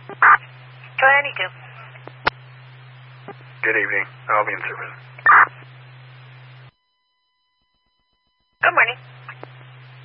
Go ahead, you do. Good evening. I'll be in service. Good morning.